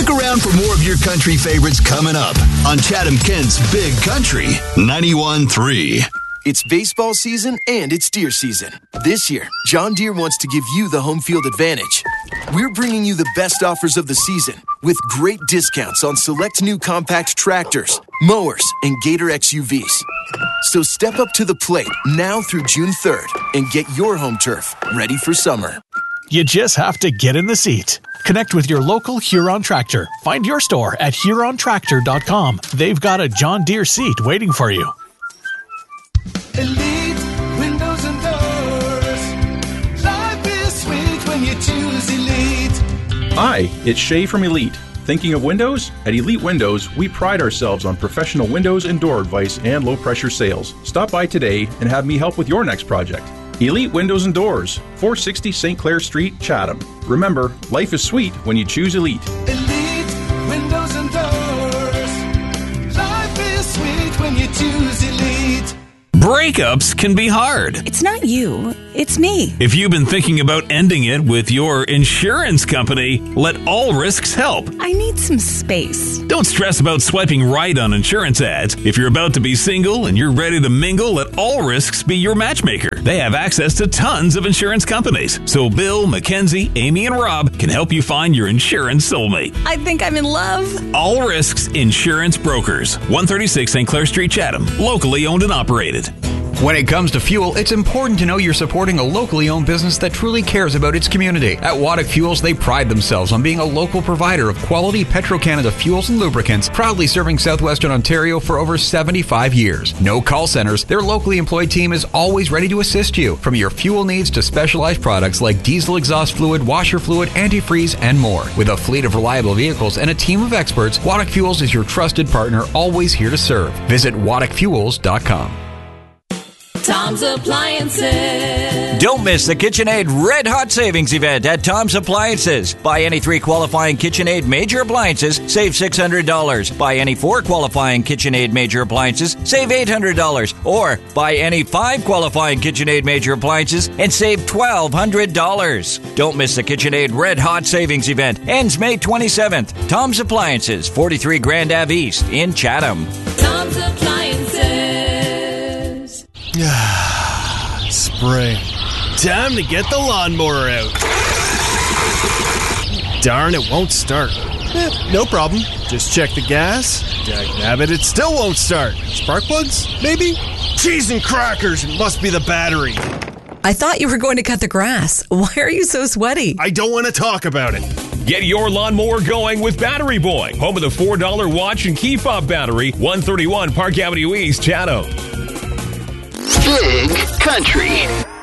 Stick around for more of your country favorites coming up on Chatham-Kent's Big Country 91.3. It's baseball season and it's deer season. This year, John Deere wants to give you the home field advantage. We're bringing you the best offers of the season with great discounts on select new compact tractors, mowers, and Gator XUVs. So step up to the plate now through June 3rd and get your home turf ready for summer. You just have to get in the seat. Connect with your local Huron Tractor. Find your store at HuronTractor.com. They've got a John Deere seat waiting for you. Elite Windows and Doors. Life is sweet when you choose Elite. Hi, it's Shay from Elite. Thinking of windows? At Elite Windows, we pride ourselves on professional windows and door advice and low-pressure sales. Stop by today and have me help with your next project. Elite Windows and Doors, 460 St. Clair Street, Chatham. Remember, life is sweet when you choose Elite. Elite Windows and Doors. Life is sweet when you choose Elite. Breakups can be hard. It's not you, it's me. If you've been thinking about ending it with your insurance company, let All Risks help. I need some space. Don't stress about swiping right on insurance ads. If you're about to be single and you're ready to mingle, let All Risks be your matchmaker. They have access to tons of insurance companies. So Bill, Mackenzie, Amy, and Rob can help you find your insurance soulmate. I think I'm in love. All Risks Insurance Brokers, 136 St. Clair Street, Chatham. Locally owned and operated. When it comes to fuel, it's important to know you're supporting a locally owned business that truly cares about its community. At Waddick Fuels, they pride themselves on being a local provider of quality Petro-Canada fuels and lubricants, proudly serving southwestern Ontario for over 75 years. No call centers, their locally employed team is always ready to assist you, from your fuel needs to specialized products like diesel exhaust fluid, washer fluid, antifreeze, and more. With a fleet of reliable vehicles and a team of experts, Waddick Fuels is your trusted partner, always here to serve. Visit WaddickFuels.com. Tom's Appliances. Don't miss the KitchenAid Red Hot Savings event at Tom's Appliances. Buy any 3 qualifying KitchenAid major appliances, save $600. Buy any 4 qualifying KitchenAid major appliances, save $800. Or buy any 5 qualifying KitchenAid major appliances and save $1,200. Don't miss the KitchenAid Red Hot Savings event. Ends May 27th. Tom's Appliances, 43 Grand Ave East in Chatham. Tom's Appliances. Spring. Time to get the lawnmower out. Darn, it won't start. No problem. Just check the gas. Dagnabbit, it still won't start. Spark plugs? Maybe? Cheese and crackers. It must be the battery. I thought you were going to cut the grass. Why are you so sweaty? I don't want to talk about it. Get your lawnmower going with Battery Boy. Home of the $4 watch and key fob battery. 131 Park Avenue East, Chatham. Big Country